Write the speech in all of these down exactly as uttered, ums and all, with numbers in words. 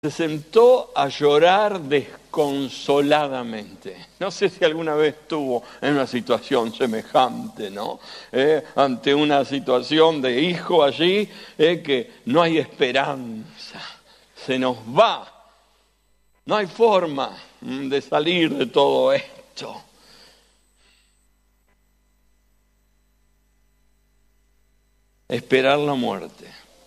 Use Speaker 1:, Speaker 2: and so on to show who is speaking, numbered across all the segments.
Speaker 1: se sentó a llorar desconsoladamente. No sé si alguna vez estuvo en una situación semejante, ¿no? Eh, ante una situación de hijo allí, eh, que no hay esperanza, se nos va. No hay forma de salir de todo esto. Esperar la muerte.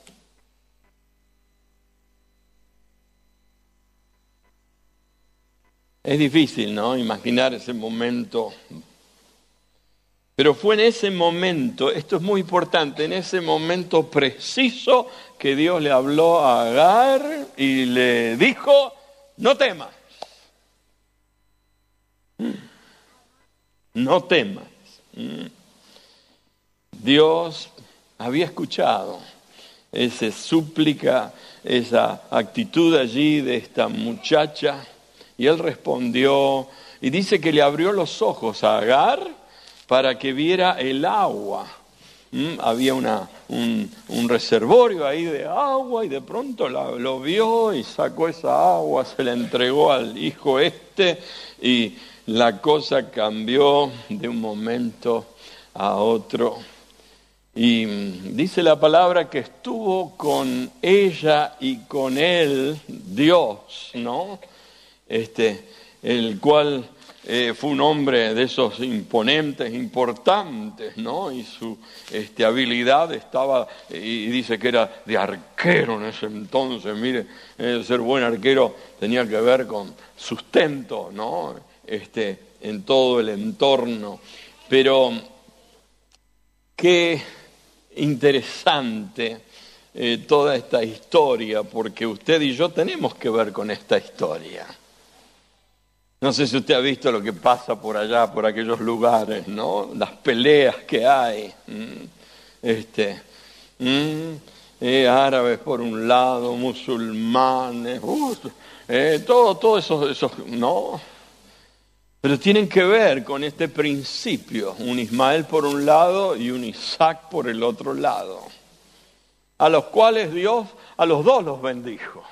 Speaker 1: Es difícil, ¿no? Imaginar ese momento. Pero fue en ese momento, esto es muy importante, en ese momento preciso que Dios le habló a Agar y le dijo, no temas. No temas. Dios había escuchado esa súplica, esa actitud allí de esta muchacha, y él respondió, y dice que le abrió los ojos a Agar para que viera el agua. ¿Mm? Había una, un, un reservorio ahí de agua, y de pronto la, lo vio y sacó esa agua, se la entregó al hijo este, y la cosa cambió de un momento a otro. Y dice la palabra que estuvo con ella y con él Dios, ¿no? Este, el cual eh, fue un hombre de esos imponentes, importantes, ¿no? Y su este, habilidad estaba, y dice que era de arquero en ese entonces. Mire, eh, ser buen arquero tenía que ver con sustento, ¿no? Este, en todo el entorno. Pero qué interesante eh, toda esta historia, porque usted y yo tenemos que ver con esta historia. No sé si usted ha visto lo que pasa por allá, por aquellos lugares, ¿no? Las peleas que hay. Este, eh, árabes por un lado, musulmanes, uh, eh, todo, todo eso, eso, ¿no? Pero tienen que ver con este principio, un Ismael por un lado y un Isaac por el otro lado, a los cuales Dios a los dos los bendijo.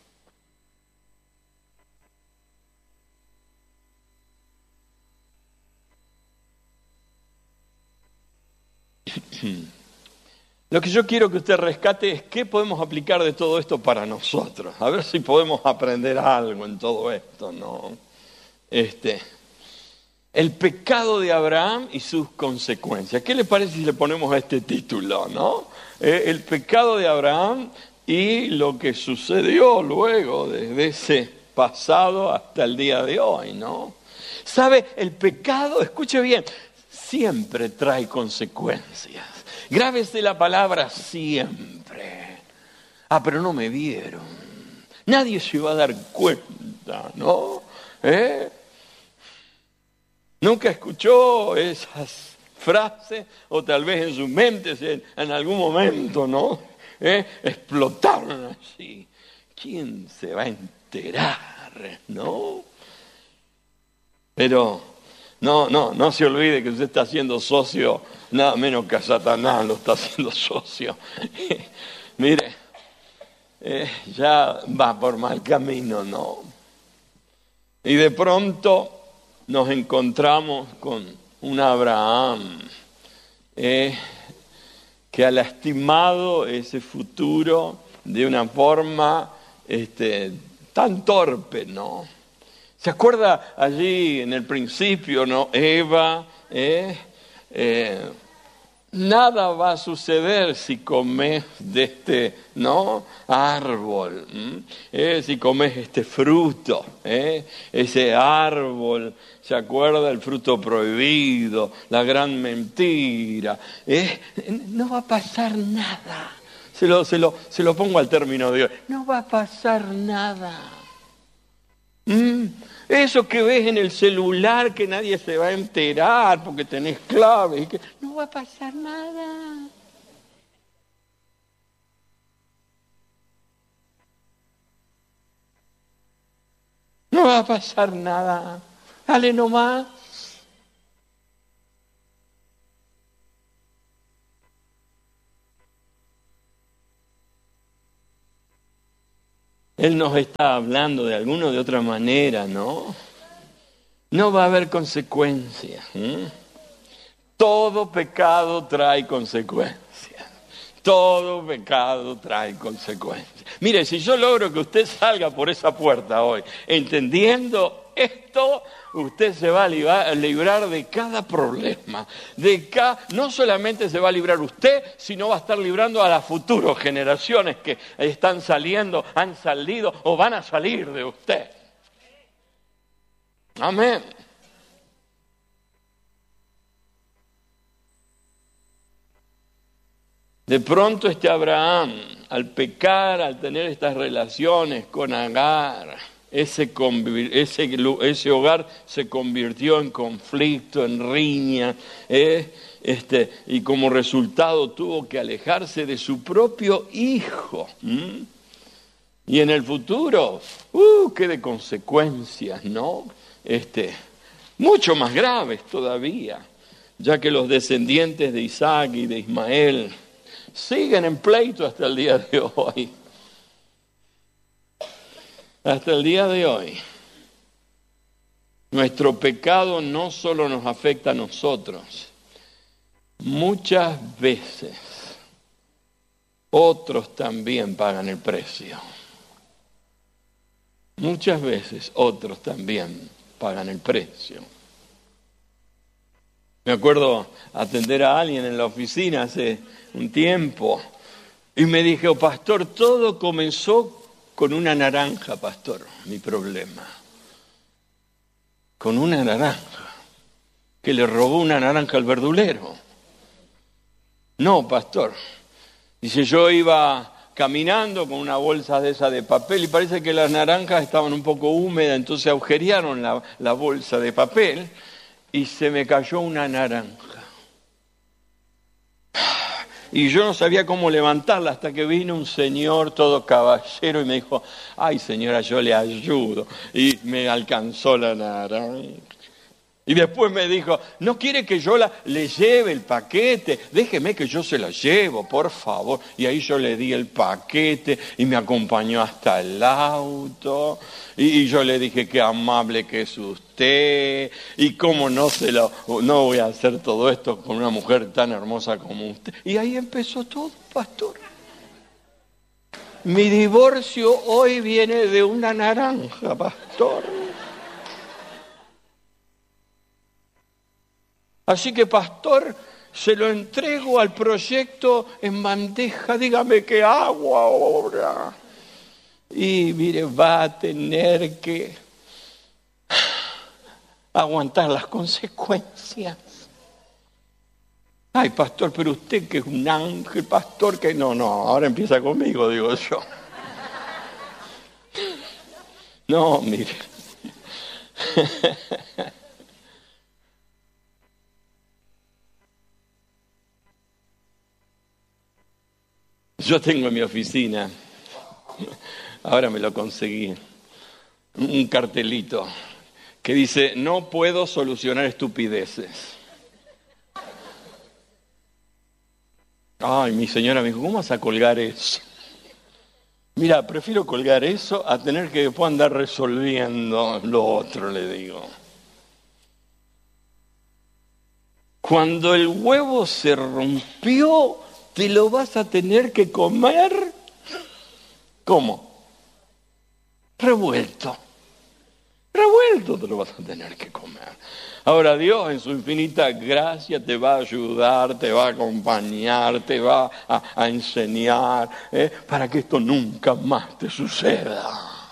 Speaker 1: Lo que yo quiero que usted rescate es qué podemos aplicar de todo esto para nosotros. A ver si podemos aprender algo en todo esto, ¿no? Este, el pecado de Abraham y sus consecuencias. ¿Qué le parece si le ponemos este título, no? Eh, el pecado de Abraham y lo que sucedió luego desde ese pasado hasta el día de hoy, ¿no? ¿Sabe? El pecado, escuche bien, siempre trae consecuencias. Grábese la palabra siempre. Ah, pero no me vieron. Nadie se va a dar cuenta, ¿no? ¿Eh? ¿Nunca escuchó esas frases? O tal vez en su mente en, en algún momento, ¿no? ¿Eh? Explotaron así. ¿Quién se va a enterar, no? Pero no, no, no se olvide que usted está siendo socio, nada menos que a Satanás lo está haciendo socio. Mire, eh, ya va por mal camino, ¿no? Y de pronto nos encontramos con un Abraham eh, que ha lastimado ese futuro de una forma este, tan torpe, ¿no? ¿Se acuerda allí en el principio, no? Eva, eh, eh, nada va a suceder si comes de este, ¿no? árbol, eh, si comes este fruto, eh, ese árbol, ¿se acuerda? El fruto prohibido, la gran mentira, eh, no va a pasar nada. Se lo, se lo, se lo pongo al término de hoy. No va a pasar nada. ¿Mm? Eso que ves en el celular que nadie se va a enterar porque tenés claves, y que no va a pasar nada. No va a pasar nada. Dale nomás. Él nos está hablando de alguna o de otra manera, ¿no? No va a haber consecuencias. ¿eh? Todo pecado trae consecuencias. Todo pecado trae consecuencias. Mire, si yo logro que usted salga por esa puerta hoy, entendiendo esto, usted se va a librar de cada problema. De ca... No solamente se va a librar usted, sino va a estar librando a las futuras generaciones que están saliendo, han salido o van a salir de usted. Amén. De pronto este Abraham, al pecar, al tener estas relaciones con Agar, ese, ese, ese hogar se convirtió en conflicto, en riña, ¿eh? este, y como resultado tuvo que alejarse de su propio hijo. ¿Mm? Y en el futuro, uh, qué de consecuencias, ¿no? Este, mucho más graves todavía, ya que los descendientes de Isaac y de Ismael siguen en pleito hasta el día de hoy. Hasta el día de hoy. Nuestro pecado no solo nos afecta a nosotros. Muchas veces otros también pagan el precio. Muchas veces otros también pagan el precio. Me acuerdo atender a alguien en la oficina hace un tiempo y me dijo, pastor, todo comenzó con una naranja, pastor, mi problema. Con una naranja, que le robó una naranja al verdulero. No, pastor. Dice, yo iba caminando con una bolsa de esa de papel y parece que las naranjas estaban un poco húmedas, entonces agujerearon la, la bolsa de papel y se me cayó una naranja. Y yo no sabía cómo levantarla hasta que vino un señor todo caballero y me dijo, ay señora, yo le ayudo. Y me alcanzó la naranja. Y después me dijo, ¿no quiere que yo la, le lleve el paquete? Déjeme que yo se lo llevo, por favor. Y ahí yo le di el paquete y me acompañó hasta el auto. Y, y yo le dije, qué amable que es usted. Y cómo no, se lo, no voy a hacer todo esto con una mujer tan hermosa como usted. Y ahí empezó todo, pastor. Mi divorcio hoy viene de una naranja, pastor. Así que, pastor, se lo entrego al proyecto en bandeja, dígame qué hago ahora. Y mire, va a tener que aguantar las consecuencias. Ay, pastor, pero usted que es un ángel, pastor, que no, no, ahora empieza conmigo, digo yo. No, mire. Yo tengo en mi oficina, ahora me lo conseguí, un cartelito que dice, no puedo solucionar estupideces. Ay, mi señora me dijo, ¿cómo vas a colgar eso? Mira, prefiero colgar eso a tener que después andar resolviendo lo otro, le digo. Cuando el huevo se rompió, ¿te lo vas a tener que comer? ¿Cómo? Revuelto. Revuelto te lo vas a tener que comer. Ahora Dios en su infinita gracia te va a ayudar, te va a acompañar, te va a, a enseñar, ¿eh? para que esto nunca más te suceda.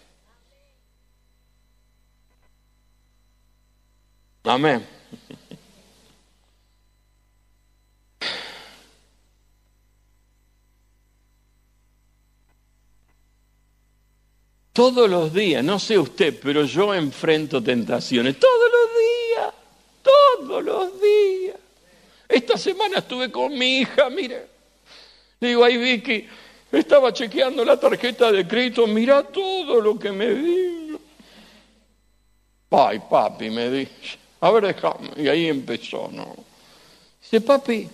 Speaker 1: Amén. Todos los días, no sé usted, pero yo enfrento tentaciones. Todos los días, todos los días. Esta semana estuve con mi hija, mire. Le digo, ay Vicky, estaba chequeando la tarjeta de crédito, mira todo lo que me vino. Ay, papi, me dice, a ver, déjame. Y ahí empezó, ¿no? Dice, papi,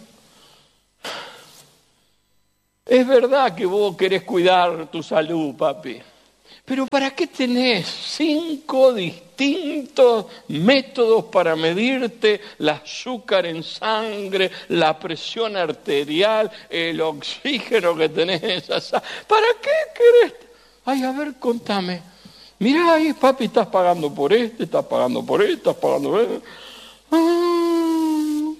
Speaker 1: es verdad que vos querés cuidar tu salud, papi. Pero ¿para qué tenés cinco distintos métodos para medirte el azúcar en sangre, la presión arterial, el oxígeno que tenés? ¿Para qué querés? Ay, a ver, contame. Mirá ahí, papi, estás pagando por este, estás pagando por este, estás pagando por este. Ah.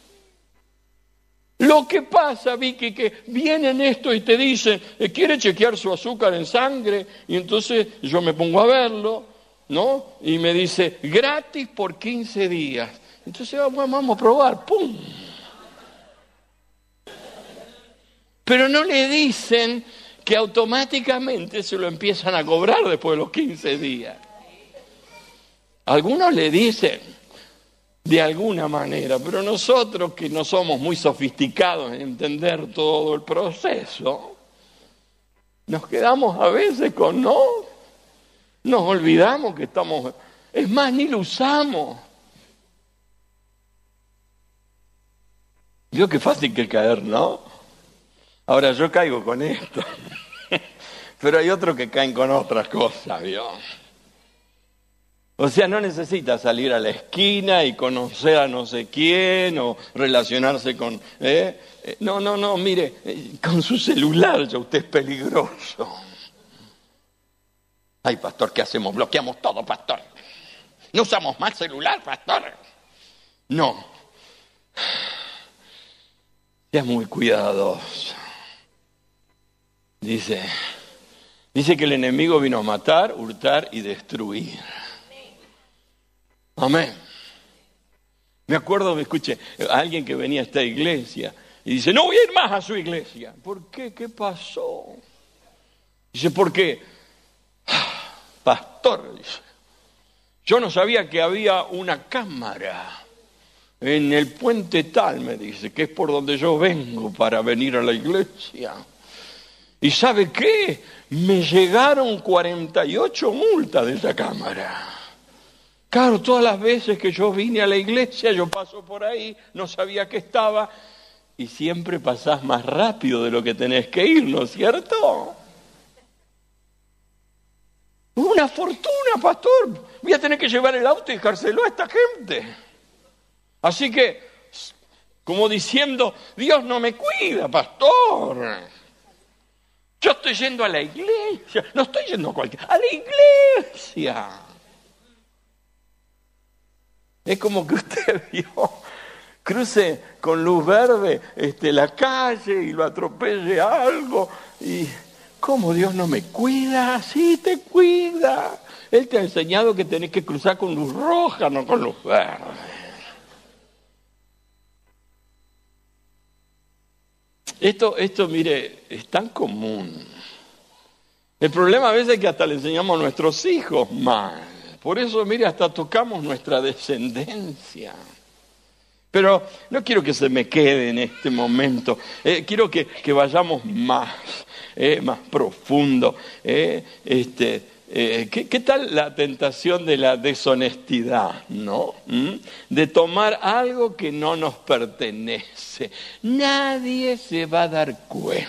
Speaker 1: Lo que pasa, Vicky, que vienen esto y te dicen, ¿quiere chequear su azúcar en sangre? Y entonces yo me pongo a verlo, ¿no? Y me dice, gratis por quince días. Entonces vamos a probar, ¡pum! Pero no le dicen que automáticamente se lo empiezan a cobrar después de los quince días. Algunos le dicen de alguna manera, pero nosotros que no somos muy sofisticados en entender todo el proceso, nos quedamos a veces con no, nos olvidamos que estamos, es más, ni lo usamos. Vio qué fácil que caer, ¿no? Ahora yo caigo con esto, pero hay otros que caen con otras cosas, ¿vio? O sea, no necesita salir a la esquina y conocer a no sé quién o relacionarse con... ¿eh? No, no, no, mire, con su celular ya usted es peligroso. Ay, pastor, ¿qué hacemos? Bloqueamos todo, pastor. ¿No usamos más celular, pastor? No. Sea muy cuidadoso. Dice, dice que el enemigo vino a matar, hurtar y destruir. Amén. Me acuerdo, me escuché a alguien que venía a esta iglesia y dice, no voy a ir más a su iglesia. ¿Por qué? ¿Qué pasó? Dice, ¿por qué? Pastor, dice, yo no sabía que había una cámara en el puente tal, me dice, que es por donde yo vengo para venir a la iglesia. ¿Y sabe qué? Me llegaron cuarenta y ocho multas de esa cámara. Claro, todas las veces que yo vine a la iglesia, yo paso por ahí, no sabía que estaba, y siempre pasás más rápido de lo que tenés que ir, ¿no es cierto? Una fortuna, pastor. Voy a tener que llevar el auto y dejárselo a esta gente. Así que, como diciendo, Dios no me cuida, pastor. Yo estoy yendo a la iglesia, no estoy yendo a cualquier, a la iglesia. Es como que usted vio, cruce con luz verde este, la calle y lo atropelle algo. Y ¿cómo Dios no me cuida? Sí, te cuida. Él te ha enseñado que tenés que cruzar con luz roja, no con luz verde. Esto, esto, mire, es tan común. El problema a veces es que hasta le enseñamos a nuestros hijos mal. Por eso, mire, hasta tocamos nuestra descendencia. Pero no quiero que se me quede en este momento. Eh, quiero que, que vayamos más, eh, más profundo. Eh, este, eh, ¿qué, ¿Qué tal la tentación de la deshonestidad, no? ¿Mm? De tomar algo que no nos pertenece. Nadie se va a dar cuenta.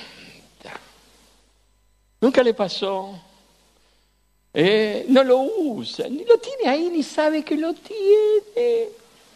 Speaker 1: ¿Nunca le pasó? Eh, no lo usa, ni lo tiene ahí, ni sabe que lo tiene.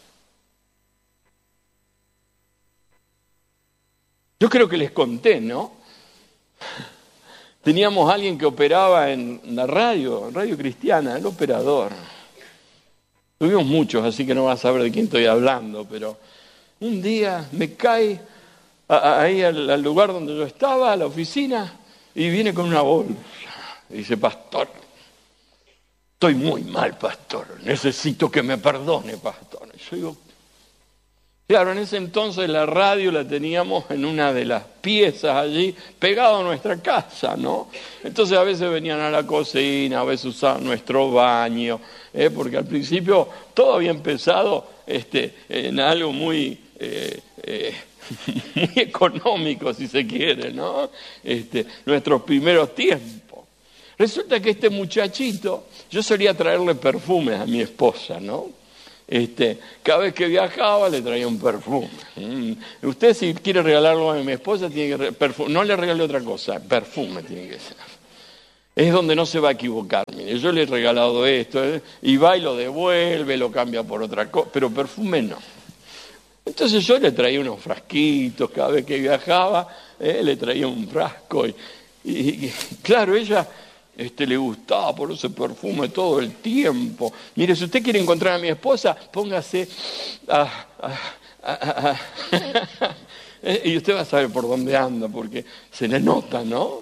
Speaker 1: Yo creo que les conté, ¿no? Teníamos a alguien que operaba en la radio, en Radio Cristiana, el operador. Tuvimos muchos, así que no vas a saber de quién estoy hablando, pero un día me cae a, a, ahí al, al lugar donde yo estaba, a la oficina, y viene con una bolsa. Y dice, pastor, estoy muy mal, pastor, necesito que me perdone, pastor. Y yo digo, claro, en ese entonces la radio la teníamos en una de las piezas allí, pegado a nuestra casa, ¿no? Entonces a veces venían a la cocina, a veces usaban nuestro baño, ¿eh? Porque al principio todo había empezado este, en algo muy, eh, eh, muy económico, si se quiere, ¿no? Este, nuestros primeros tiempos. Resulta que este muchachito, yo solía traerle perfumes a mi esposa, ¿no? Este, cada vez que viajaba le traía un perfume. Mm. Usted si quiere regalarlo a mi esposa, tiene que perfume. No le regale otra cosa, perfume tiene que ser. es donde no se va a equivocar. Mire, yo le he regalado esto, ¿eh? Y va y lo devuelve, lo cambia por otra cosa, pero perfume no. Entonces yo le traía unos frasquitos, cada vez que viajaba, ¿eh? Le traía un frasco. Y, y, y claro, ella este, le gustaba por ese perfume todo el tiempo. Mire, si usted quiere encontrar a mi esposa, póngase a... a, a, a, a y usted va a saber por dónde anda, porque se le nota, ¿no?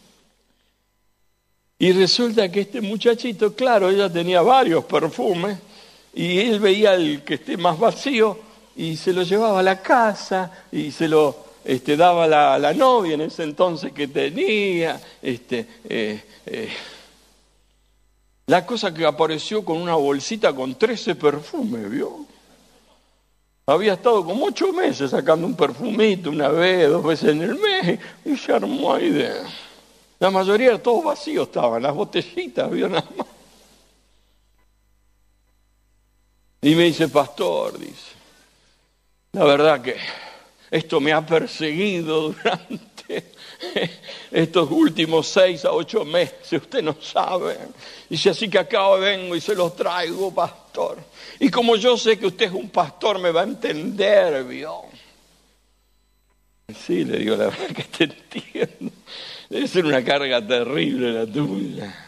Speaker 1: Y resulta que este muchachito, claro, ella tenía varios perfumes, y él veía el que esté más vacío, y se lo llevaba a la casa, y se lo este, daba a la, la novia en ese entonces que tenía. Este, eh, eh. La cosa que apareció con una bolsita con trece perfumes, ¿vio? Había estado como ocho meses sacando un perfumito, una vez, dos veces en el mes, y se armó ahí de... La mayoría de todos vacíos estaban, las botellitas, ¿vio? Nada más. Y me dice, pastor, dice, la verdad que esto me ha perseguido durante estos últimos seis a ocho meses, usted no sabe. Dice, así que acá vengo y se los traigo, pastor. Y como yo sé que usted es un pastor, me va a entender, ¿vio? Sí, le digo, la verdad que te entiendo. Debe ser una carga terrible la tuya.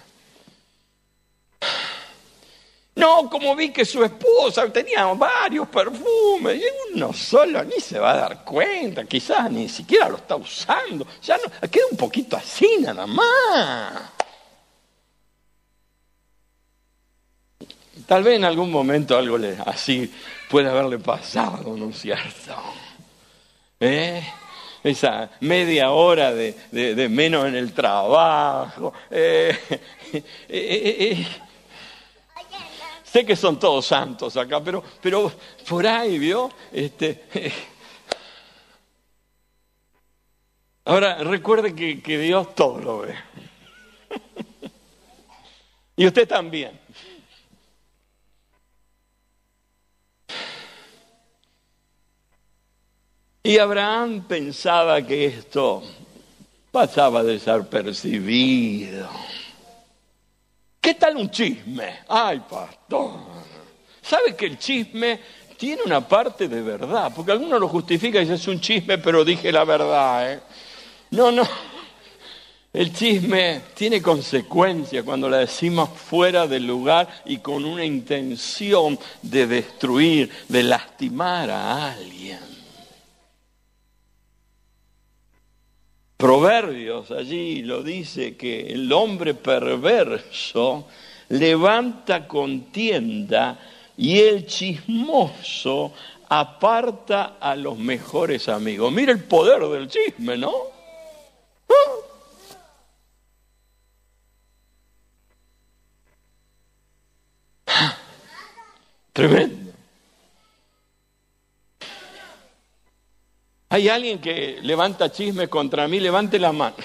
Speaker 1: No, como vi que su esposa tenía varios perfumes, y uno solo ni se va a dar cuenta, quizás ni siquiera lo está usando. Ya no, queda un poquito así nada más. Tal vez en algún momento algo le, así puede haberle pasado, ¿no es cierto? ¿Eh? Esa media hora de, de, de menos en el trabajo. Eh, eh, eh, eh. Sé que son todos santos acá, pero, pero por ahí, ¿vio? Este, eh. Ahora, recuerde que, que Dios todo lo ve. Y usted también. Y Abraham pensaba que esto pasaba desapercibido. ¿Qué tal un chisme? Ay, pastor. ¿Sabe que el chisme tiene una parte de verdad? Porque algunos lo justifican y dicen, es un chisme, pero dije la verdad, ¿eh? No, no. El chisme tiene consecuencias cuando la decimos fuera del lugar y con una intención de destruir, de lastimar a alguien. Proverbios allí lo dice que el hombre perverso levanta contienda y el chismoso aparta a los mejores amigos. Mira el poder del chisme, ¿no? ¿Ah? Tremendo. ¿Hay alguien que levanta chisme contra mí? Levante la mano.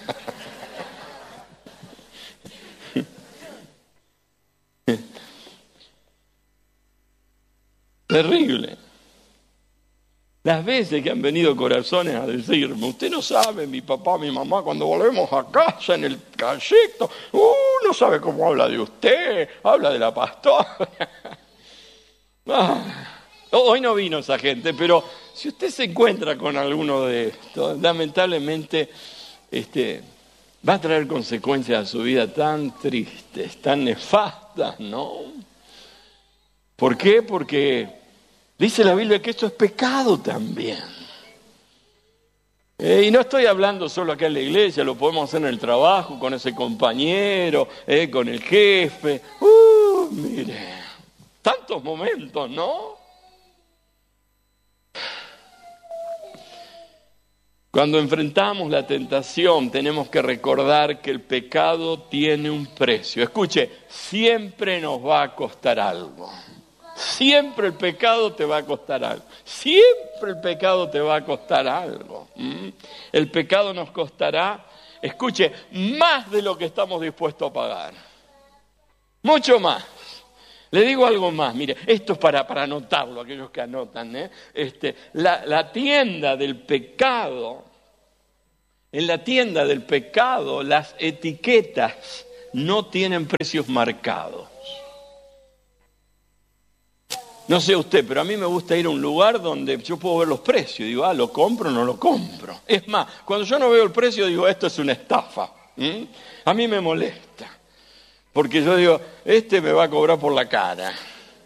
Speaker 1: Terrible. Las veces que han venido corazones a decirme, usted no sabe, mi papá, mi mamá, cuando volvemos a casa en el trayecto, uh, no sabe cómo habla de usted, habla de la pastora. Ah. Hoy no vino esa gente, pero si usted se encuentra con alguno de estos, lamentablemente este, va a traer consecuencias a su vida tan tristes, tan nefastas, ¿no? ¿Por qué? Porque dice la Biblia que esto es pecado también. Eh, y no estoy hablando solo acá en la iglesia, lo podemos hacer en el trabajo, con ese compañero, eh, con el jefe. Uh, mire, tantos momentos, ¿no? Cuando enfrentamos la tentación, tenemos que recordar que el pecado tiene un precio. Escuche, siempre nos va a costar algo. Siempre el pecado te va a costar algo. Siempre el pecado te va a costar algo. ¿Mm? El pecado nos costará, escuche, más de lo que estamos dispuestos a pagar. Mucho más. Le digo algo más, mire, esto es para, para anotarlo, aquellos que anotan, ¿eh? Este, la, la tienda del pecado En la tienda del pecado, las etiquetas no tienen precios marcados. No sé usted, pero a mí me gusta ir a un lugar donde yo puedo ver los precios. Digo, ah, ¿lo compro o no lo compro? Es más, cuando yo no veo el precio, digo, esto es una estafa. ¿Mm? A mí me molesta. Porque yo digo, este me va a cobrar por la cara.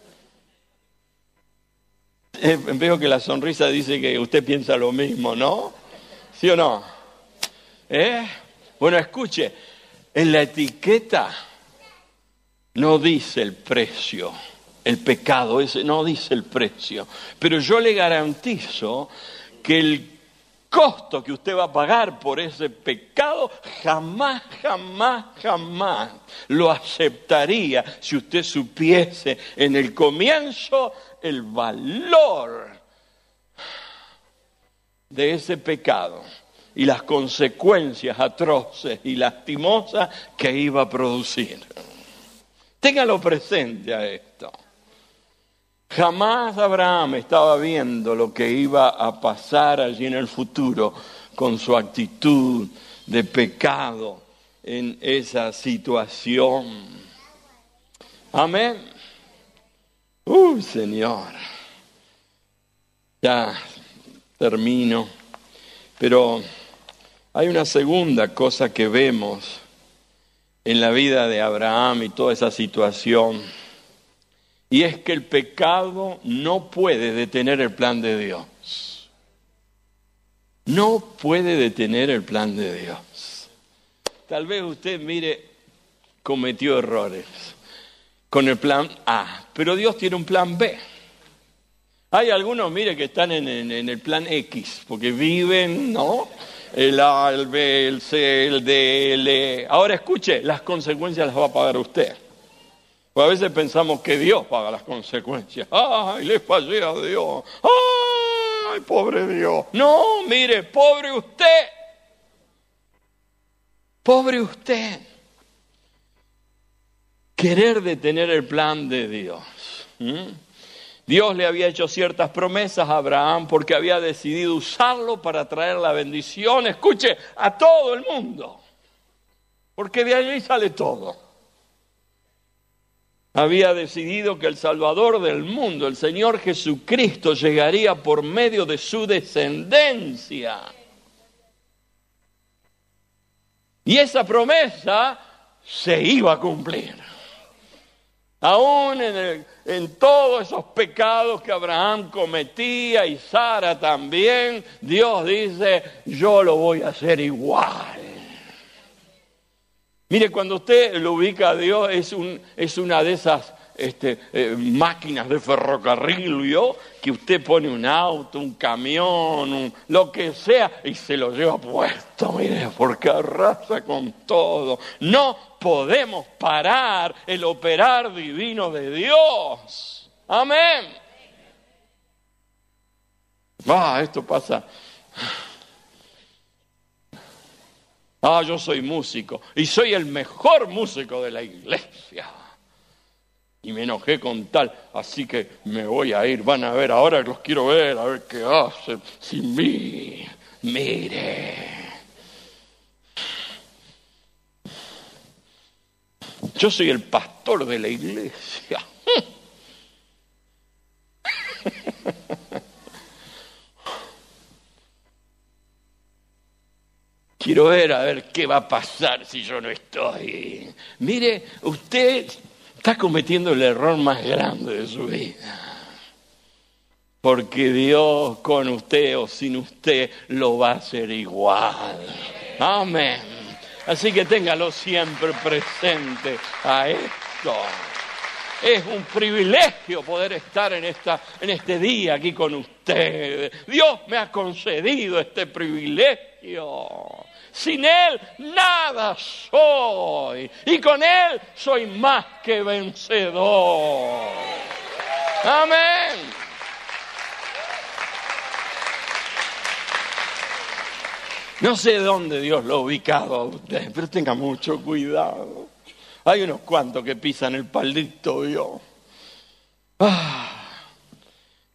Speaker 1: Eh, veo que la sonrisa dice que usted piensa lo mismo, ¿no? ¿Sí o no? ¿Eh? Bueno, escuche, en la etiqueta no dice el precio. El pecado ese no dice el precio, pero yo le garantizo que el costo que usted va a pagar por ese pecado jamás, jamás, jamás lo aceptaría si usted supiese en el comienzo el valor de ese pecado y las consecuencias atroces y lastimosas que iba a producir. Téngalo presente a esto. Jamás Abraham estaba viendo lo que iba a pasar allí en el futuro con su actitud de pecado en esa situación. Amén. Uy, Señor. Ya termino. Pero hay una segunda cosa que vemos en la vida de Abraham y toda esa situación. Y es que el pecado no puede detener el plan de Dios. No puede detener el plan de Dios. Tal vez usted, mire, cometió errores con el plan A, pero Dios tiene un plan B. Hay algunos, mire, que están en, en, en el plan X, porque viven, ¿no? El A, el B, el C, el D, el E. Ahora escuche, las consecuencias las va a pagar usted. Pues a veces pensamos que Dios paga las consecuencias. ¡Ay, le fallé a Dios! ¡Ay, pobre Dios! No, mire, pobre usted. Pobre usted. Querer detener el plan de Dios. ¿Mm? Dios le había hecho ciertas promesas a Abraham porque había decidido usarlo para traer la bendición, escuche, a todo el mundo. Porque de allí sale todo. Había decidido que el Salvador del mundo, el Señor Jesucristo, llegaría por medio de su descendencia. Y esa promesa se iba a cumplir. Aún en, el, en todos esos pecados que Abraham cometía y Sara también, Dios dice, yo lo voy a hacer igual. Mire, cuando usted lo ubica a Dios, es, un, es una de esas este, eh, máquinas de ferrocarril, ¿vio? Que usted pone un auto, un camión, un, lo que sea, y se lo lleva puesto, mire, porque arrasa con todo. No podemos parar el operar divino de Dios. Amén. Ah, esto pasa... Ah, yo soy músico y soy el mejor músico de la iglesia. Y me enojé con tal, así que me voy a ir. Van a ver, ahora los quiero ver, a ver qué hacen sin mí. Mire. Yo soy el pastor de la iglesia. Quiero ver a ver qué va a pasar si yo no estoy. Mire, usted está cometiendo el error más grande de su vida. Porque Dios con usted o sin usted lo va a hacer igual. Amén. Así que téngalo siempre presente a esto. Es un privilegio poder estar en, esta, en este día aquí con ustedes. Dios me ha concedido este privilegio. Sin Él nada soy. Y con Él soy más que vencedor. Amén. No sé dónde Dios lo ha ubicado a usted, pero tenga mucho cuidado. Hay unos cuantos que pisan el palito, ¿vio? Ah,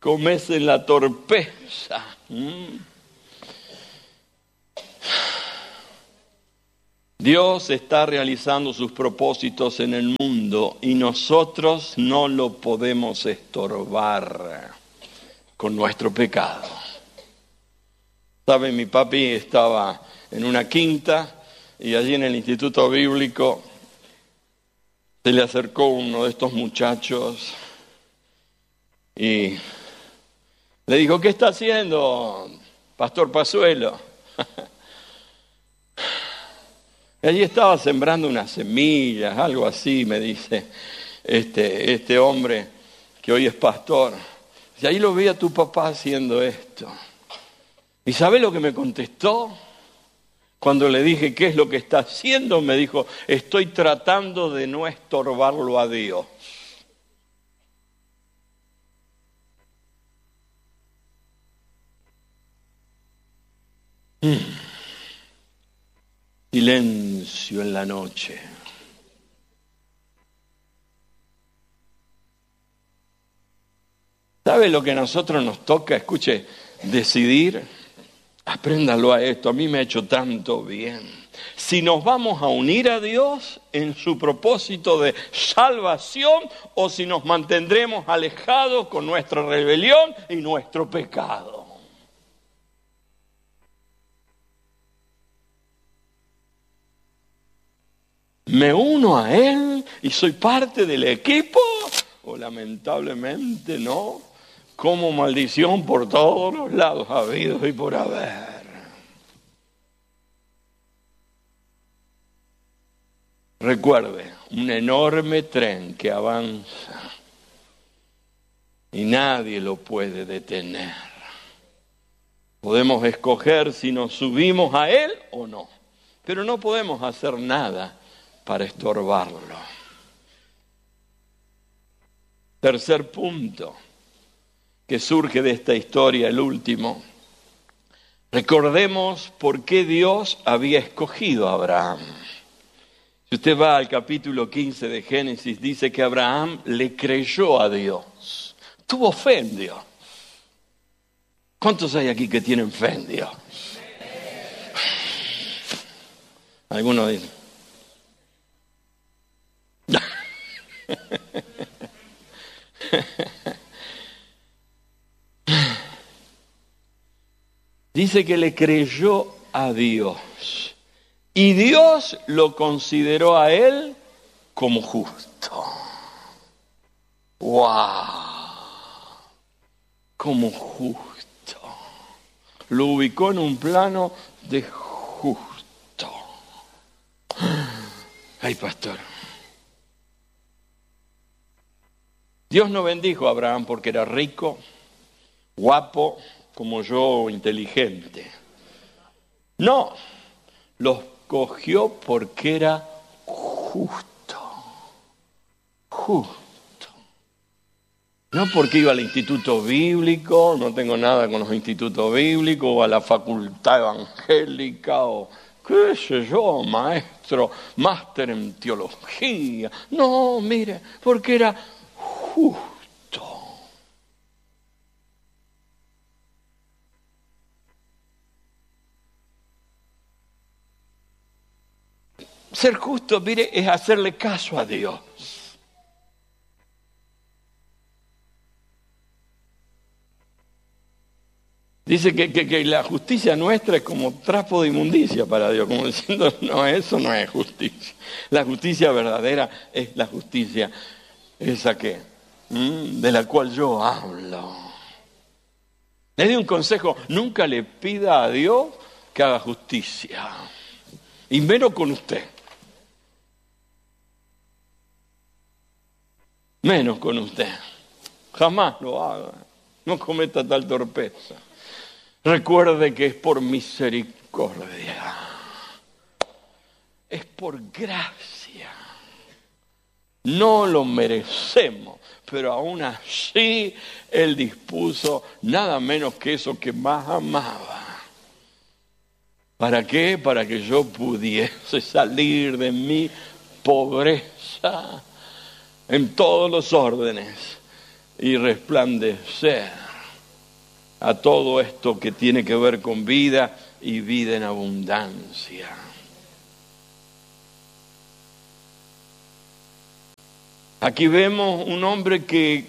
Speaker 1: cometen la torpeza. ¿Mm? Dios está realizando sus propósitos en el mundo y nosotros no lo podemos estorbar con nuestro pecado. ¿Saben? Mi papi estaba en una quinta y allí en el Instituto Bíblico se le acercó uno de estos muchachos y le dijo: ¿qué está haciendo, Pastor Pazuelo? Y allí estaba sembrando unas semillas, algo así, me dice este, este hombre que hoy es pastor. Y ahí lo vi a tu papá haciendo esto. ¿Y sabe lo que me contestó? Cuando le dije qué es lo que está haciendo, me dijo: estoy tratando de no estorbarlo a Dios. Mm. Silencio en la noche. ¿Sabe lo que a nosotros nos toca? Escuche, decidir. Apréndalo a esto, a mí me ha hecho tanto bien. Si nos vamos a unir a Dios en su propósito de salvación o si nos mantendremos alejados con nuestra rebelión y nuestro pecado. ¿Me uno a Él y soy parte del equipo? O lamentablemente no, como maldición por todos los lados habidos y por haber. Recuerde, un enorme tren que avanza y nadie lo puede detener. Podemos escoger si nos subimos a Él o no, pero no podemos hacer nada para estorbarlo. Tercer punto que surge de esta historia, el último. Recordemos por qué Dios había escogido a Abraham. Si usted va al capítulo quince de Génesis, dice que Abraham le creyó a Dios. Tuvo fe en Dios. ¿Cuántos hay aquí que tienen fe en Dios? Algunos dicen. Dice que le creyó a Dios y Dios lo consideró a él como justo. ¡Wow! Como justo. Lo ubicó en un plano de justo. Ay, pastor. Dios no bendijo a Abraham porque era rico, guapo, como yo, inteligente. No, lo escogió porque era justo. Justo. No porque iba al instituto bíblico, no tengo nada con los institutos bíblicos, o a la facultad evangélica, o qué sé yo, maestro, máster en teología. No, mire, porque era justo. Ser justo, mire, es hacerle caso a Dios. Dice que, que, que la justicia nuestra es como trapo de inmundicia para Dios, como diciendo, no, eso no es justicia. La justicia verdadera es la justicia esa que, ¿m? de la cual yo hablo. Le doy un consejo, nunca le pida a Dios que haga justicia, y menos con usted. Menos con usted. Jamás lo haga. No cometa tal torpeza. Recuerde que es por misericordia. Es por gracia. No lo merecemos, pero aún así Él dispuso nada menos que eso que más amaba. ¿Para qué? Para que yo pudiese salir de mi pobreza en todos los órdenes y resplandecer a todo esto que tiene que ver con vida y vida en abundancia. Aquí vemos un hombre que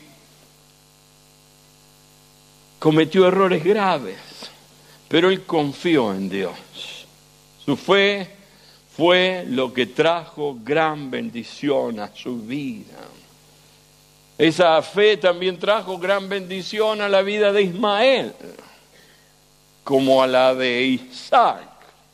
Speaker 1: cometió errores graves, pero él confió en Dios. Su fe fue lo que trajo gran bendición a su vida. Esa fe también trajo gran bendición a la vida de Ismael, como a la de Isaac.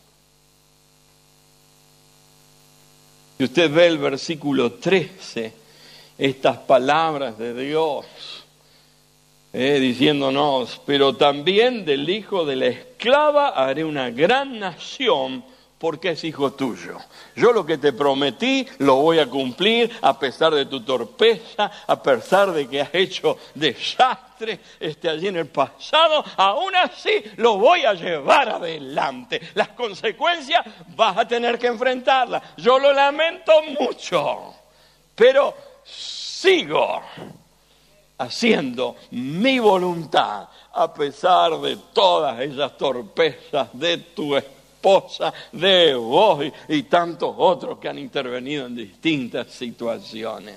Speaker 1: Si usted ve el versículo trece, estas palabras de Dios, eh, diciéndonos, pero también del hijo de la esclava haré una gran nación, porque es hijo tuyo. Yo lo que te prometí lo voy a cumplir a pesar de tu torpeza, a pesar de que has hecho desastre este, allí en el pasado, aún así lo voy a llevar adelante. Las consecuencias vas a tener que enfrentarlas. Yo lo lamento mucho, pero sigo haciendo mi voluntad a pesar de todas esas torpezas de tu espíritu. Esposa de vos y, y tantos otros que han intervenido en distintas situaciones.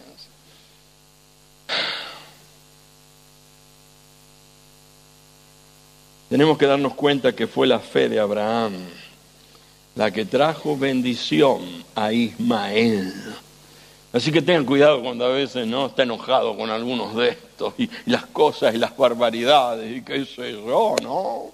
Speaker 1: Tenemos que darnos cuenta que fue la fe de Abraham la que trajo bendición a Ismael. Así que tengan cuidado cuando a veces no está enojado con algunos de estos y, y las cosas y las barbaridades y qué sé yo, ¿no?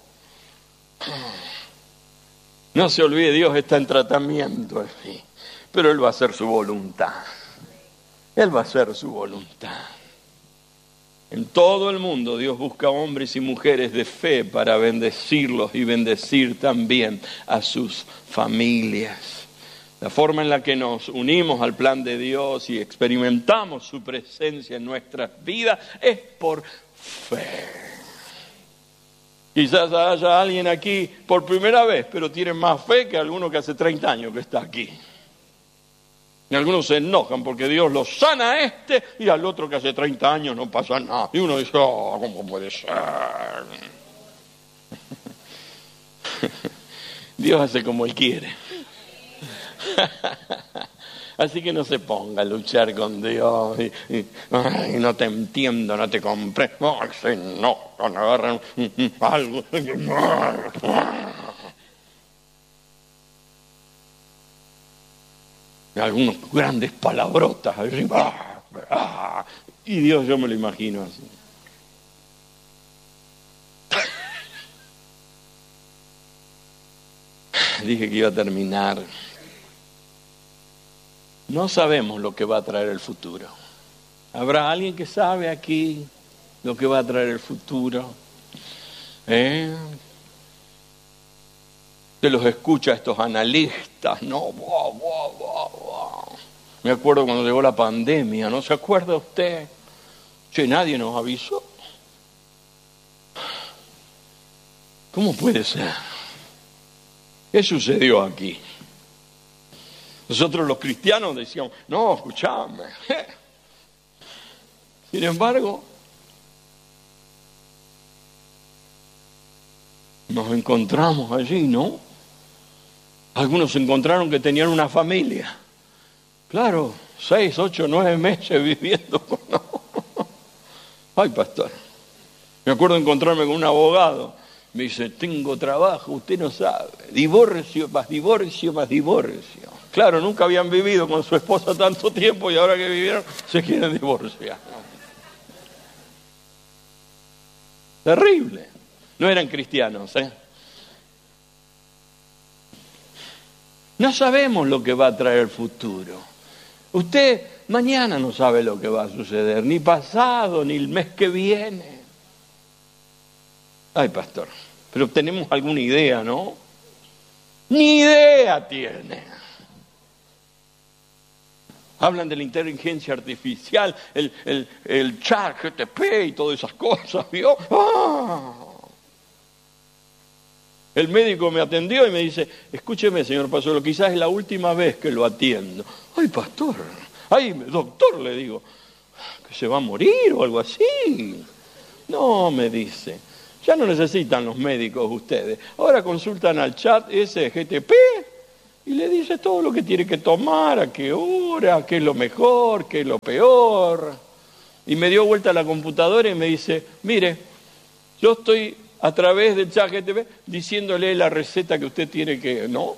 Speaker 1: No se olvide, Dios está en tratamiento, sí, pero Él va a hacer su voluntad. Él va a hacer su voluntad. En todo el mundo Dios busca hombres y mujeres de fe para bendecirlos y bendecir también a sus familias. La forma en la que nos unimos al plan de Dios y experimentamos su presencia en nuestras vidas es por fe. Quizás haya alguien aquí por primera vez, pero tiene más fe que alguno que hace treinta años que está aquí. Y algunos se enojan porque Dios los sana a este y al otro que hace treinta años no pasa nada. Y uno dice, oh, ¿cómo puede ser? Dios hace como Él quiere. Así que no se ponga a luchar con Dios y, y ay, no te entiendo, no te compré. Ay, se enojan, agarran algo. Algunos grandes palabrotas arriba. Y Dios, yo me lo imagino así. Dije que iba a terminar. No sabemos lo que va a traer el futuro. ¿Habrá alguien que sabe aquí lo que va a traer el futuro? ¿Eh? Se los escucha a estos analistas, ¿no? Wow, wow, wow, wow. Me acuerdo cuando llegó la pandemia, ¿no se acuerda usted? Che, nadie nos avisó. ¿Cómo puede ser? ¿Qué sucedió aquí? Nosotros los cristianos decíamos, no, escuchame. Sin embargo, nos encontramos allí, ¿no? Algunos encontraron que tenían una familia. Claro, seis, ocho, nueve meses viviendo con... Ay, pastor. Me acuerdo de encontrarme con un abogado. Me dice, tengo trabajo, usted no sabe. Divorcio, más divorcio, más divorcio. Claro, nunca habían vivido con su esposa tanto tiempo y ahora que vivieron se quieren divorciar. Terrible. No eran cristianos, ¿eh? No sabemos lo que va a traer el futuro. Usted mañana no sabe lo que va a suceder, ni pasado, ni el mes que viene. Ay, pastor, pero tenemos alguna idea, ¿no? Ni idea tiene. Hablan de la inteligencia artificial, el, el, el chat G T P y todas esas cosas, ¿vio? ¡Ah! El médico me atendió y me dice, escúcheme, señor Pasolo, quizás es la última vez que lo atiendo. Ay, pastor, ay, doctor, le digo, que se va a morir o algo así. No, me dice, ya no necesitan los médicos ustedes. Ahora consultan al chat ese G T P y le dice todo lo que tiene que tomar, a qué hora, qué es lo mejor, qué es lo peor. Y me dio vuelta a la computadora y me dice, mire, yo estoy a través del chat G T P diciéndole la receta que usted tiene que... ¿No?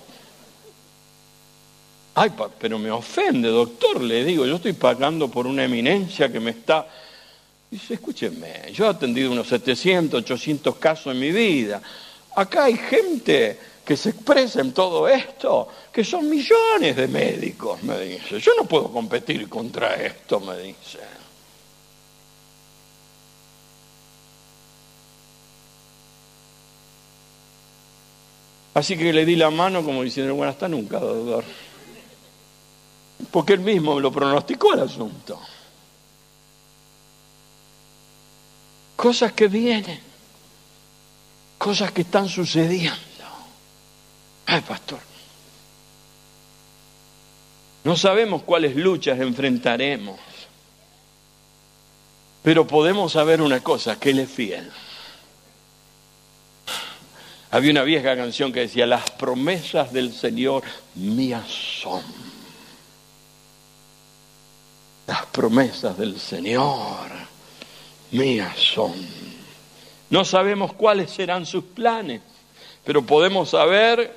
Speaker 1: Ay, pa, pero me ofende, doctor, le digo, yo estoy pagando por una eminencia que me está... Dice, escúcheme, yo he atendido unos setecientos, ochocientos casos en mi vida. Acá hay gente que se expresa en todo esto, que son millones de médicos, me dice. Yo no puedo competir contra esto, me dice. Así que le di la mano como diciendo, bueno, hasta nunca, doctor. Porque él mismo lo pronosticó el asunto. Cosas que vienen, cosas que están sucediendo. Ay, pastor, no sabemos cuáles luchas enfrentaremos, pero podemos saber una cosa, que Él es fiel. Había una vieja canción que decía, las promesas del Señor mías son. Las promesas del Señor mías son. No sabemos cuáles serán sus planes, pero podemos saber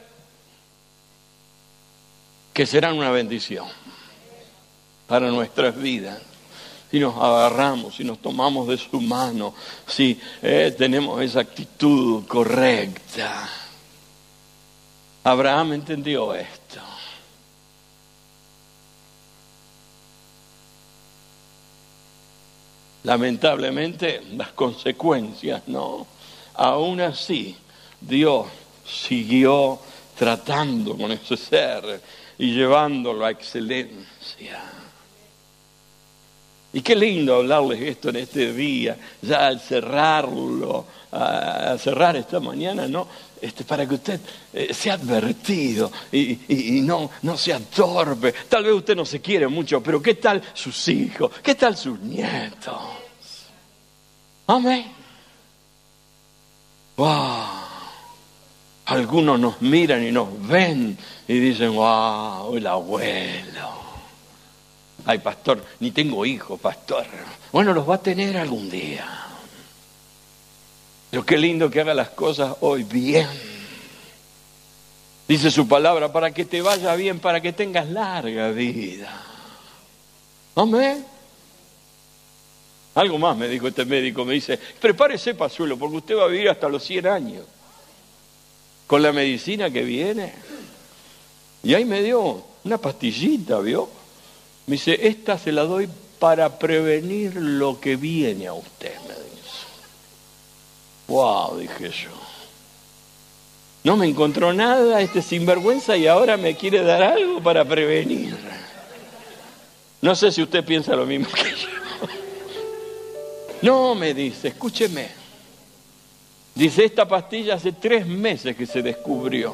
Speaker 1: que serán una bendición para nuestras vidas. Si nos agarramos, si nos tomamos de su mano, si eh, tenemos esa actitud correcta. Abraham entendió esto. Lamentablemente, las consecuencias, ¿no? Aún así, Dios siguió tratando con ese ser y llevándolo a excelencia. Y qué lindo hablarles esto en este día, ya al cerrarlo, a cerrar esta mañana, ¿no? Este, para que usted eh, sea advertido y, y, y no, no sea torpe. Tal vez usted no se quiere mucho, pero ¿qué tal sus hijos? ¿Qué tal sus nietos? Amén. Wow. Algunos nos miran y nos ven y dicen, wow, el abuelo. Ay, pastor, ni tengo hijos, pastor. Bueno, los va a tener algún día. Pero qué lindo que haga las cosas hoy bien. Dice su palabra, para que te vaya bien, para que tengas larga vida. Amén. Algo más me dijo este médico, me dice, prepárese, Pazuelo, porque usted va a vivir hasta los cien años. Con la medicina que viene. Y ahí me dio una pastillita, ¿vio? Me dice, esta se la doy para prevenir lo que viene a usted, me dice. Wow, dije yo. No me encontró nada este sinvergüenza y ahora me quiere dar algo para prevenir. No sé si usted piensa lo mismo que yo. No, me dice, escúcheme. Dice, esta pastilla hace tres meses que se descubrió.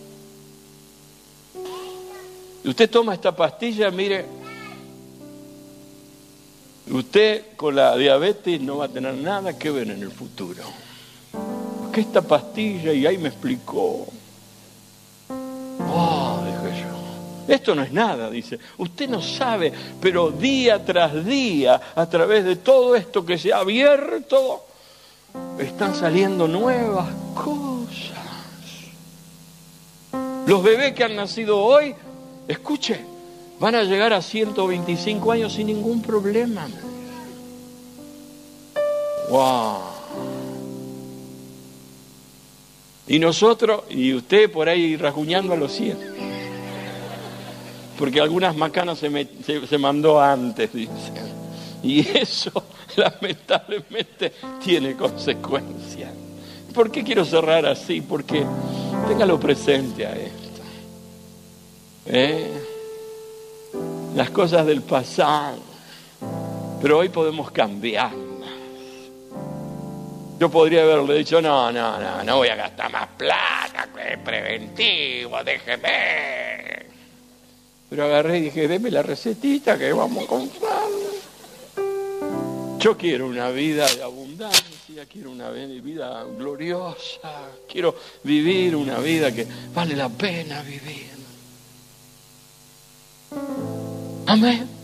Speaker 1: Usted toma esta pastilla, mire, usted con la diabetes no va a tener nada que ver en el futuro. Porque esta pastilla, y ahí me explicó. Oh, dije yo. Esto no es nada, dice. Usted no sabe, pero día tras día, a través de todo esto que se ha abierto, están saliendo nuevas cosas. Los bebés que han nacido hoy, escuche, van a llegar a ciento veinticinco años sin ningún problema. ¡Wow! Y nosotros, y usted por ahí rasguñando a los cien. Porque algunas macanas se, me, se, se mandó antes, dice. Y eso, lamentablemente, tiene consecuencias. ¿Por qué quiero cerrar así? Porque téngalo presente a esto. ¿Eh? Las cosas del pasado, pero hoy podemos cambiarlas. Yo podría haberle dicho, no, no, no, no voy a gastar más plata, que es preventivo, déjeme. Pero agarré y dije, deme la recetita que vamos a comprar. Yo quiero una vida de abundancia, quiero una vida gloriosa, quiero vivir una vida que vale la pena vivir. Amén.